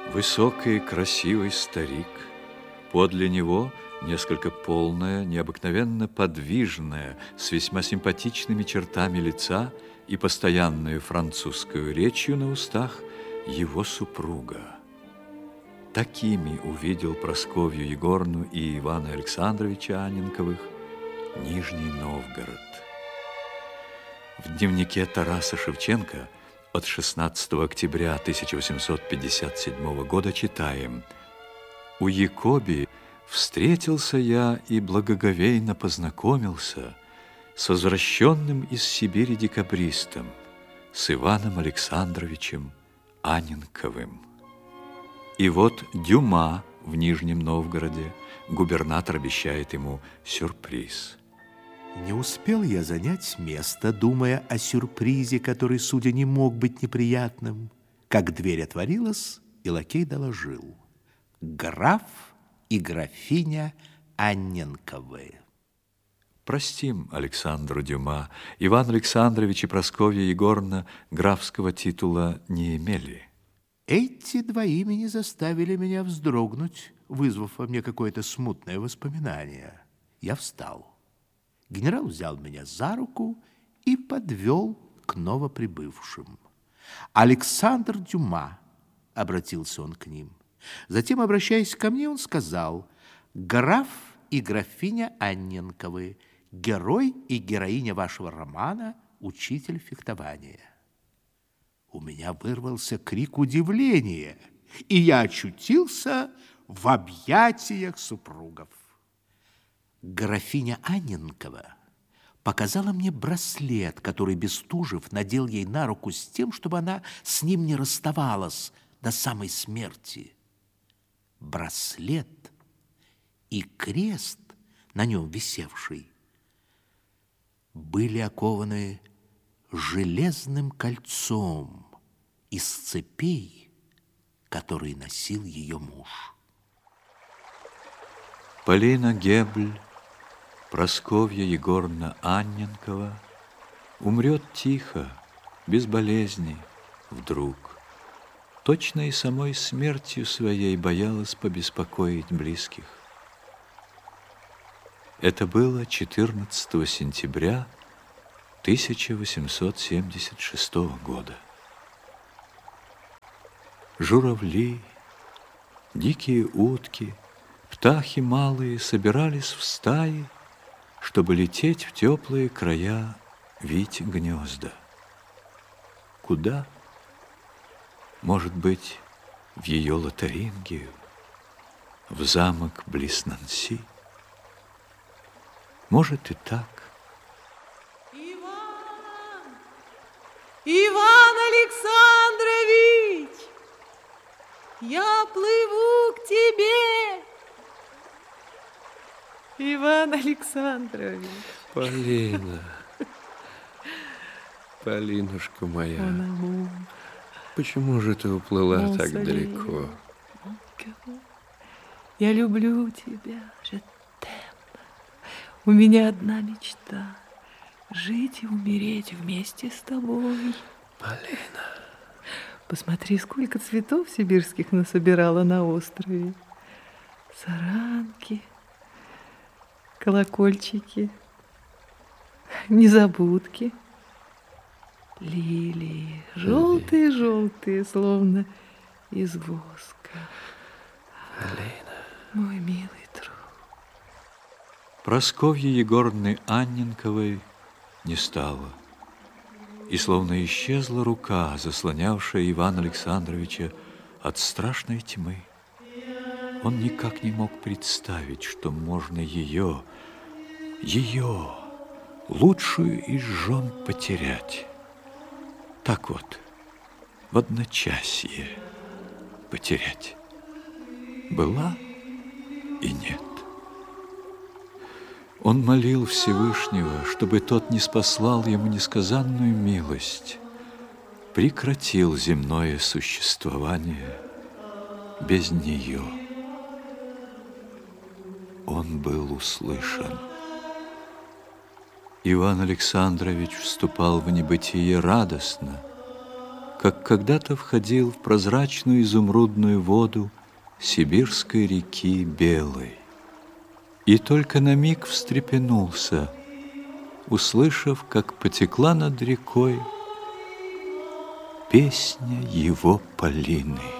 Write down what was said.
Высокий, красивый старик. Подле него несколько полная, необыкновенно подвижная, с весьма симпатичными чертами лица и постоянную французскую речью на устах его супруга. Такими увидел Прасковью Егорну и Ивана Александровича Анненковых Нижний Новгород. В дневнике Тараса Шевченко от 16 октября 1857 года читаем: «У Якоби встретился я и благоговейно познакомился с возвращенным из Сибири декабристом, с Иваном Александровичем Анненковым». И вот Дюма в Нижнем Новгороде, губернатор обещает ему сюрприз. Не успел я занять место, думая о сюрпризе, который, судя, не мог быть неприятным, как дверь отворилась, и лакей доложил: граф и графиня Анненковы. Простим Александру Дюма. Иван Александрович и Прасковья Егоровна графского титула не имели. Эти два имени заставили меня вздрогнуть, вызвав во мне какое-то смутное воспоминание. Я встал. Генерал взял меня за руку и подвел к новоприбывшим. «Александр Дюма», — обратился он к ним. Затем, обращаясь ко мне, он сказал: «Граф и графиня Анненковы, герой и героиня вашего романа «Учитель фехтования». У меня вырвался крик удивления, и я очутился в объятиях супругов. Графиня Анненкова показала мне браслет, который Бестужев надел ей на руку с тем, чтобы она с ним не расставалась до самой смерти. Браслет и крест, на нем висевший, были окованы железным кольцом из цепей, которые носил ее муж. Полина Гебль, Прасковья Егоровна Анненкова умрет тихо, без болезни, вдруг. Точно и самой смертью своей боялась побеспокоить близких. Это было 14 сентября 1876 года. Журавли, дикие утки, птахи малые собирались в стаи, чтобы лететь в теплые края, вить гнезда. Куда? Может быть, в ее Лотарингию, в замок близ Нанси? Может и так. Иван Александрович, я плыву к тебе. Иван Александрович. Полина, Полинушка моя, почему же ты уплыла так далеко? Я люблю тебя, je t'aime. У меня одна мечта — жить и умереть вместе с тобой. Полина. Посмотри, сколько цветов сибирских насобирала на острове. Саранки, колокольчики, незабудки, лилии, желтые-желтые, словно из воска. Полина. Мой милый друг. Прасковьи Егоровны Анненковой не стало, и словно исчезла рука, заслонявшая Ивана Александровича от страшной тьмы. Он никак не мог представить, что можно ее, лучшую из жен, потерять. Так вот, в одночасье потерять. Была и нет. Он молил Всевышнего, чтобы тот ниспослал ему несказанную милость, прекратил земное существование без нее. Он был услышан. Иван Александрович вступал в небытие радостно, как когда-то входил в прозрачную изумрудную воду сибирской реки Белой. И только на миг встрепенулся, услышав, как потекла над рекой песня его Полины.